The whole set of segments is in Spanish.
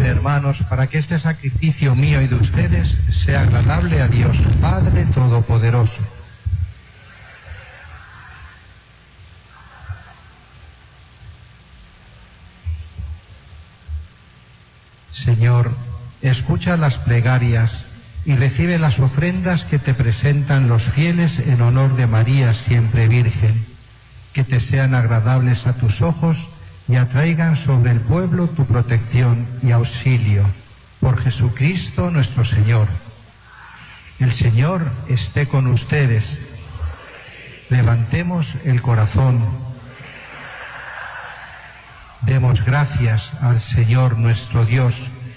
Oren, hermanos, para que este sacrificio mío y de ustedes sea agradable a Dios Padre Todopoderoso. Señor, escucha las plegarias y recibe las ofrendas que te presentan los fieles en honor de María siempre Virgen, que te sean agradables a tus ojos y atraigan sobre el pueblo tu protección y auxilio. Por Jesucristo nuestro Señor. El Señor esté con ustedes. Levantemos el corazón. Demos gracias al Señor nuestro Dios.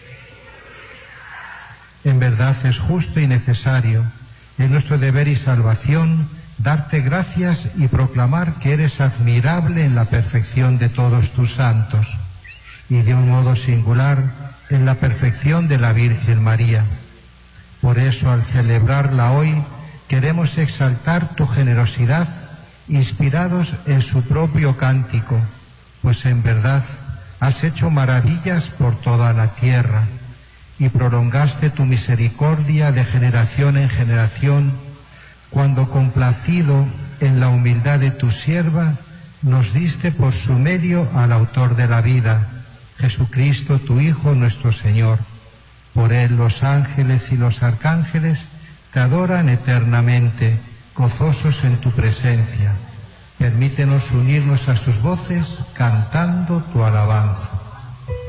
En verdad es justo y necesario, en nuestro deber y salvación, darte gracias y proclamar que eres admirable en la perfección de todos tus santos, y de un modo singular en la perfección de la Virgen María. Por eso, al celebrarla hoy, queremos exaltar tu generosidad, inspirados en su propio cántico, pues en verdad has hecho maravillas por toda la tierra, y prolongaste tu misericordia de generación en generación, cuando, complacido en la humildad de tu sierva, nos diste por su medio al autor de la vida, Jesucristo tu Hijo nuestro Señor. Por él los ángeles y los arcángeles te adoran eternamente, gozosos en tu presencia. Permítenos unirnos a sus voces cantando tu alabanza.